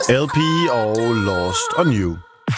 LP og Lost on You.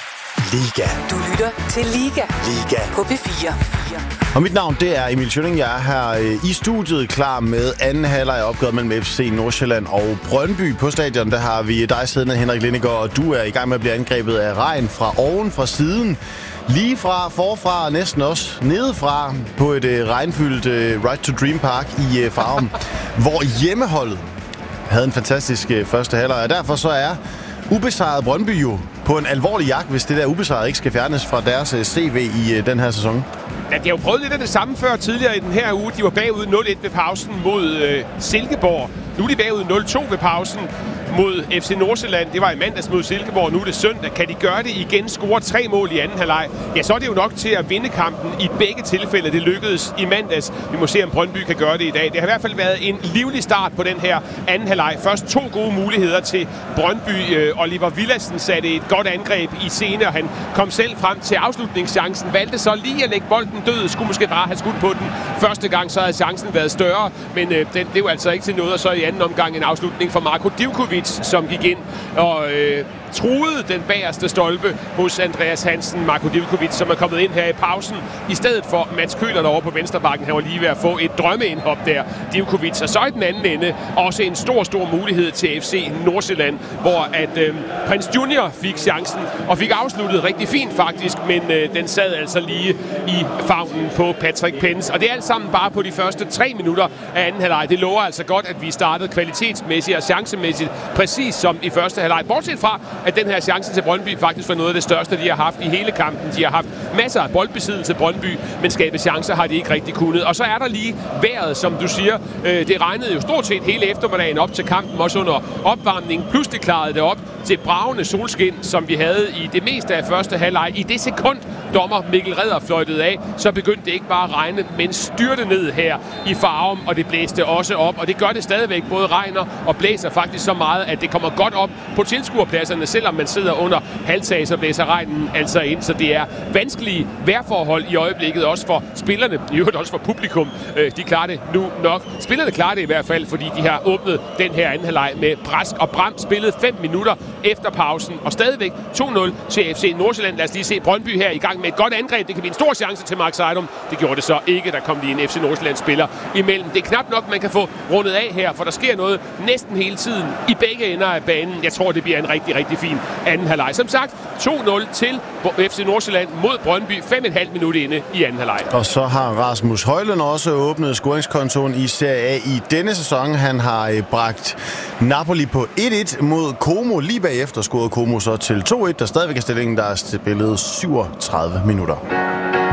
Liga. Du lytter til Liga. Liga. På P4. Og mit navn, det er Emil Schønning. Jeg er her i studiet klar med anden halvleg af opgøret mellem FC Nordsjælland og Brøndby. På stadion, der har vi dig siddende, Henrik Lindegaard, og du er i gang med at blive angrebet af regn fra oven, fra siden, lige fra, forfra og næsten også nedefra på et regnfyldt Right to Dream Park i Farum, hvor hjemmeholdet havde en fantastisk første halvleg. Og derfor så er ubesejret Brøndby jo på en alvorlig jagt, hvis det der ubesejret ikke skal fjernes fra deres CV i den her sæson. Ja, de har jo prøvet lidt af det samme før tidligere i den her uge. De var bagud 0-1 ved pausen mod Silkeborg. Nu er de bagud 0-2 ved pausen mod FC Nordsjælland. Det var i mandags mod Silkeborg, nu er det søndag. Kan de gøre det igen, score 3 mål i anden halvleg? Ja, så er det jo nok til at vinde kampen i begge tilfælde. Det lykkedes i mandags. Vi må se, om Brøndby kan gøre det i dag. Det har i hvert fald været en livlig start på den her anden halvleg. Først 2 gode muligheder til Brøndby. Oliver Villadsen satte et godt angreb i scene, og han kom selv frem til afslutningschancen. Valgte så lige at lægge bolden død. Skulle måske bare have skudt på den første gang, så havde chancen været større. Men det var altså ikke til noget. Og så i anden omgang en afslutning for Marko Divkovic, som gik ind og truede den bagerste stolpe hos Andreas Hansen. Marko Divkovic, som er kommet ind her i pausen, i stedet for Mats Køhler derovre på venstrebakken. Han var lige ved at få et drømmeindhop der, Divkovic. Og så i den anden ende også en stor mulighed til FC Nordsjælland, hvor at Prins Junior fik chancen og fik afsluttet rigtig fint faktisk, men den sad altså lige i favnen på Patrick Pence. Og det er alt sammen bare på de første 3 minutter af anden halvleg. Det lover altså godt, at vi startede kvalitetsmæssigt og chancemæssigt præcis som i første halvleg. Bortset fra, at den her chance til Brøndby faktisk var noget af det største, de har haft i hele kampen. De har haft masser af boldbesiddelse til Brøndby, men skabe chancer har de ikke rigtig kunnet. Og så er der lige vejret, som du siger. Det regnede jo stort set hele eftermiddagen op til kampen, også under opvarmning. Pludselig klarede det op til bragende solskin, som vi havde i det meste af første halvleg. I det sekund, dommer Mikkel Redder fløjtede af, så begyndte det ikke bare at regne, men styrte ned her i Farum, og det blæste også op. Og det gør det stadigvæk. Både regner og blæser faktisk så meget, at det kommer godt op på tilskuerpladserne. Selvom man sidder under halvtag, så blæser regnen altså ind. Så det er vanskelige vejrforhold i øjeblikket, også for spillerne, i øvrigt også for publikum. De klarer det nu nok. Spillerne klarer det i hvert fald, fordi de har åbnet den her anden halvleg med brask og bram. Spillet 5 minutter efter pausen, og stadigvæk 2-0 til FC Nordsjælland. Lad os lige se Brøndby her i gang med et godt angreb. Det kan blive en stor chance til Mark Seidum. Det gjorde det så ikke. Der kom lige en FC Nordsjælland-spiller imellem. Det er knap nok, man kan få rundet af her, for der sker noget næsten hele tiden i begge ender af banen. Jeg tror, det bliver en rigtig fin anden halvleg. Som sagt, 2-0 til FC Nordsjælland mod Brøndby. 5,5 minutter inde i anden halvleg. Og så har Rasmus Højlund også åbnet scoringskontoen i Serie A i denne sæson. Han har bragt Napoli på 1-1 mod Como. Lige bagefter scorede Como så til 2-1, der stadigvæk er stillingen, der er spillet 37 minutter.